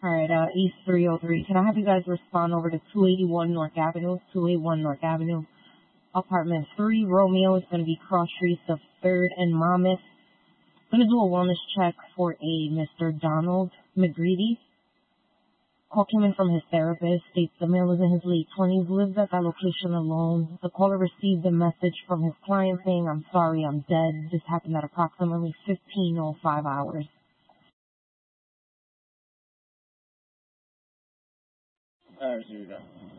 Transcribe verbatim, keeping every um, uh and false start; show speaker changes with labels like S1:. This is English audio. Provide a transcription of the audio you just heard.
S1: All right, uh, East three oh three. Can I have you guys respond over to two eighty-one North Avenue, two eighty-one North Avenue, apartment three, Romeo is going to be cross streets of third and Monmouth. I'm going to do a wellness check for a Mister Donald McGreedy. Call came in from his therapist, states the male is in his late twenties, lives at that location alone. The caller received a message from his client saying, I'm sorry, I'm dead. This happened at approximately fifteen oh five hours.
S2: Alright, here we go.